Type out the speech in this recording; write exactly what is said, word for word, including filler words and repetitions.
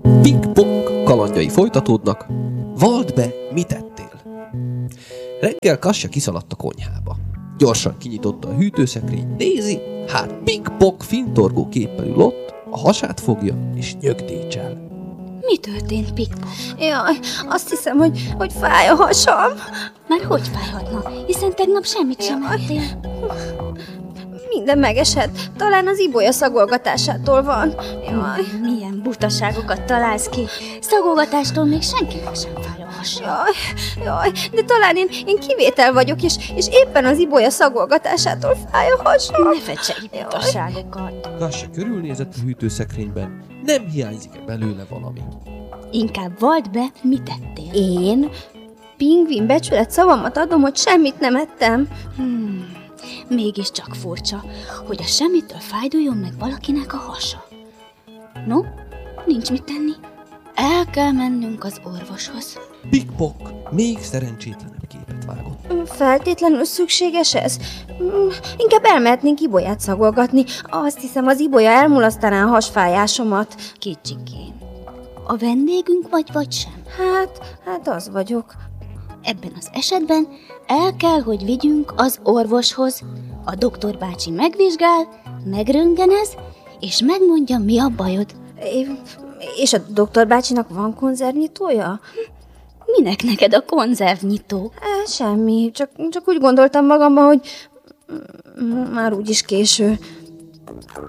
Ping-pong kalandjai folytatódnak. Vald be, mit ettél? Reggel Kassya kiszaladt a konyhába. Gyorsan kinyitotta a hűtőszekrényt, nézi, hát ping-pong fintorgó képpel ül ott, a hasát fogja és nyögdécsel. Mi történt, Ping-pong? Jaj, azt hiszem, hogy, hogy fáj a hasam. Már hogy fájhatna, hiszen tegnap semmit sem ettél. Minden megesett. Talán az ibolya szagolgatásától van. Jaj. Milyen butaságokat találsz ki. Szagolgatástól még senkinek sem fáj a hasa. Jaj, jaj, de talán én, én kivétel vagyok, és, és éppen az ibolya szagolgatásától fáj a hasam. Ne fecselj butaságokat. Kassya körülnézett a hűtőszekrényben, nem hiányzik-e belőle valami. Inkább vald be, mit ettél. Én pingvin becsület szavamat adom, hogy semmit nem ettem. Hmm, mégiscsak furcsa, hogy a semmitől fájduljon meg valakinek a hasa. No, nincs mit tenni. El kell mennünk az orvoshoz. Ping-pong még szerencsétlenebb képet vágott. Feltétlenül szükséges ez? Mm, Inkább elmehetnénk ibolyát szagolgatni. Azt hiszem, az ibolya elmulasztaná a hasfájásomat. Kicsikém, a vendégünk vagy vagy sem? Hát, hát az vagyok. Ebben az esetben el kell, hogy vigyünk az orvoshoz. A doktor bácsi megvizsgál, megröntgenez, és megmondja, mi a bajod. É, és a doktor bácsinak van konzervnyitója? Minek neked a konzervnyitó? E, semmi, csak, csak úgy gondoltam magamban, hogy mm, már úgyis késő.